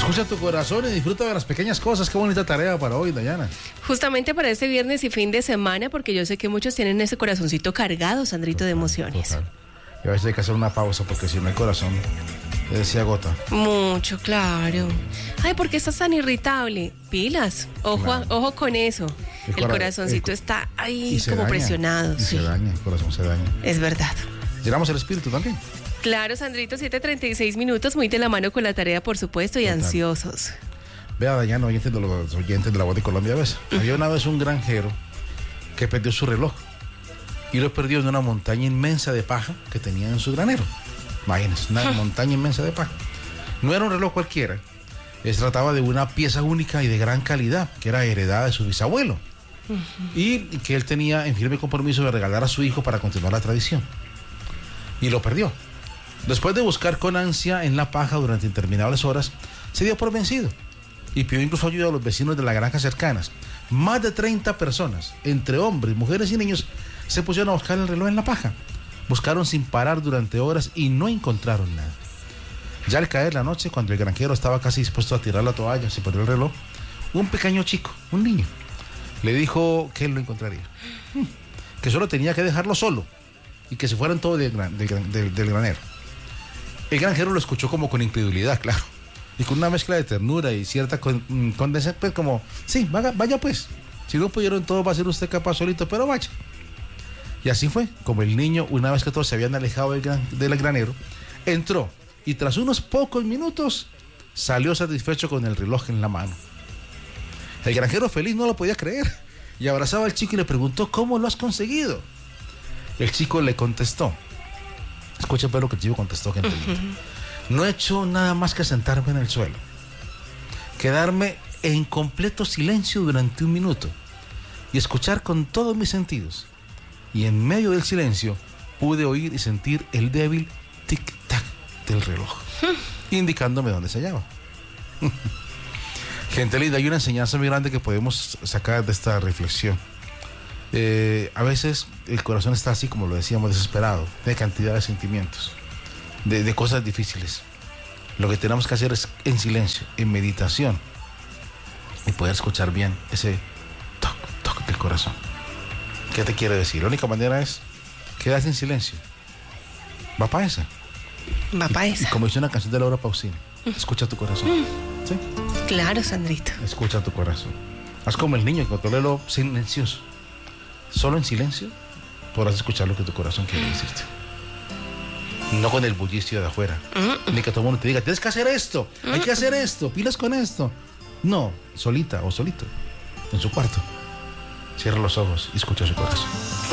Escucha tu corazón y disfruta de las pequeñas cosas. Qué bonita tarea para hoy, Dayana. Justamente para este viernes y fin de semana, porque yo sé que muchos tienen ese corazoncito cargado, Sandrito, de emociones. Total. Y a veces hay que hacer una pausa porque si no el corazón se agota. Mucho, claro. Ay, ¿por qué estás tan irritable? Pilas, ojo, Claro. ojo con eso. El corazoncito está ahí como daña, presionado. Y Sí, se daña, el corazón se daña. es verdad. Llenamos el espíritu también. Claro, Sandrito, 7:36 minutos, muy de la mano con la tarea, por supuesto, y Total. ansiosos. Vea, Dayana, oyentes de los oyentes de la Voz de Colombia, ¿ves? Había una vez un granjero que perdió su reloj y lo perdió en una montaña inmensa de paja que tenía en su granero. Imagínense, una montaña inmensa de paja. No era un reloj cualquiera. Se trataba de una pieza única y de gran calidad que era heredada de su bisabuelo y que él tenía en firme compromiso de regalar a su hijo para continuar la tradición. Y lo perdió. Después de buscar con ansia en la paja durante interminables horas, se dio por vencido y pidió incluso ayuda a los vecinos de las granjas cercanas. Más de 30 personas, entre hombres, mujeres y niños, se pusieron a buscar el reloj en la paja. Buscaron sin parar durante horas y no encontraron nada. Ya al caer la noche, cuando el granjero estaba casi dispuesto a tirar la toalla, se perdió el reloj, un pequeño chico, un niño, le dijo que él lo encontraría, que solo tenía que dejarlo solo y que se fueran todos del granero. El granjero lo escuchó como con incredulidad, claro, y con una mezcla de ternura y cierta condescendencia, pues como, sí, vaya pues, si no pudieron todos va a ser usted capaz solito, pero vaya. Y así fue, como el niño, una vez que todos se habían alejado del granero, entró y tras unos pocos minutos salió satisfecho con el reloj en la mano. El granjero feliz no lo podía creer y abrazaba al chico y le preguntó, ¿cómo lo has conseguido? El chico le contestó, escucha pues lo que el chico contestó, gente linda. No he hecho nada más que sentarme en el suelo, quedarme en completo silencio durante 1 minuto y escuchar con todos mis sentidos. Y en medio del silencio pude oír y sentir el débil tic-tac del reloj, indicándome dónde se hallaba. Gente linda, hay una enseñanza muy grande que podemos sacar de esta reflexión. A veces el corazón está así, como lo decíamos, desesperado, de cantidad de sentimientos, de cosas difíciles. Lo que tenemos que hacer es en silencio, en meditación, y poder escuchar bien ese toc, toc del corazón. ¿Qué te quiere decir? La única manera es quedarse en silencio. Va para esa. Va para esa. Y como dice una canción de Laura Pausini, escucha tu corazón. ¿Sí? Claro, Sandrito. Escucha tu corazón. Haz como el niño que controla lo silencioso. Solo en silencio podrás escuchar lo que tu corazón quiere decirte. No con el bullicio de afuera. Ni que todo el mundo te diga, tienes que hacer esto, hay que hacer esto, pilas con esto. No, solita o solito, en su cuarto. Cierra los ojos y escucha su corazón.